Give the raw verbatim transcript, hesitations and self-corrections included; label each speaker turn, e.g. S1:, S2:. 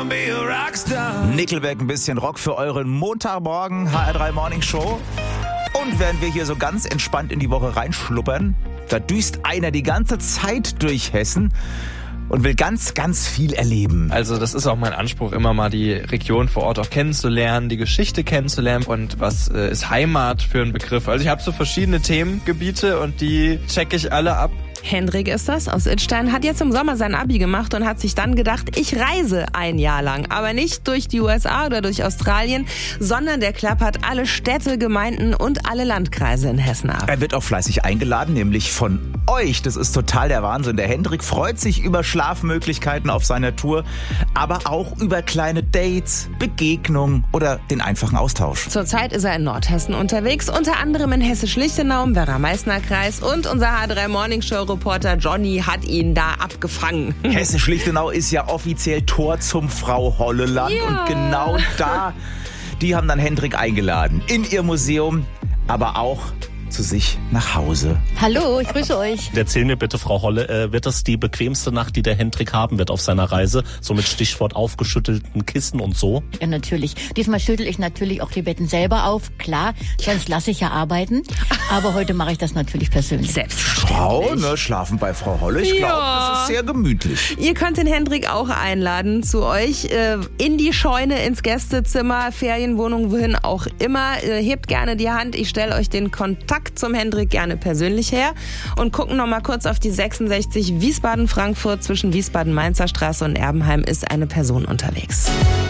S1: be a rockstar.
S2: Nickelback, ein bisschen Rock für euren Montagmorgen, H R drei Morning Show. Und während wir hier so ganz entspannt in die Woche reinschluppern, da düst einer die ganze Zeit durch Hessen und will ganz, ganz viel erleben.
S3: Also das ist auch mein Anspruch, immer mal die Region vor Ort auch kennenzulernen, die Geschichte kennenzulernen und was äh, ist Heimat für ein Begriff. Also ich habe so verschiedene Themengebiete und die checke ich alle ab.
S4: Hendrik ist das aus Idstein, hat jetzt im Sommer sein Abi gemacht und hat sich dann gedacht, ich reise ein Jahr lang. Aber nicht durch die U S A oder durch Australien, sondern der klappert alle Städte, Gemeinden und alle Landkreise in Hessen ab.
S2: Er wird auch fleißig eingeladen, nämlich von euch. Das ist total der Wahnsinn. Der Hendrik freut sich über Schlafmöglichkeiten auf seiner Tour, aber auch über kleine Dates, Begegnungen oder den einfachen Austausch.
S4: Zurzeit ist er in Nordhessen unterwegs, unter anderem in Hessisch-Lichtenau im Werra-Meißner-Kreis und unser H drei Morning Show Reporter Johnny hat ihn da abgefangen.
S2: Hessisch-Lichtenau ist ja offiziell Tor zum Frau Holle-Land
S4: Ja.
S2: und genau da, die haben dann Hendrik eingeladen in ihr Museum, aber auch zu sich nach Hause.
S5: Hallo, ich grüße euch.
S6: Erzähl mir bitte, Frau Holle, äh, wird das die bequemste Nacht, die der Hendrik haben wird auf seiner Reise? So mit Stichwort aufgeschüttelten Kissen und so?
S5: Ja, natürlich. Diesmal schüttel ich natürlich auch die Betten selber auf. Klar, sonst lasse ich ja arbeiten. Aber heute mache ich das natürlich persönlich.
S4: Selbstverständlich.
S2: Frau, ne, schlafen bei Frau Holle, ich glaube,
S4: Ja.
S2: das ist sehr gemütlich.
S4: Ihr könnt den Hendrik auch einladen zu euch äh, in die Scheune, ins Gästezimmer, Ferienwohnung, wohin auch immer. Äh, hebt gerne die Hand, ich stelle euch den Kontakt zum Hendrik gerne persönlich her und gucken noch mal kurz auf die sechsundsechzig Wiesbaden-Frankfurt. Zwischen Wiesbaden-Mainzer Straße und Erbenheim ist eine Person unterwegs.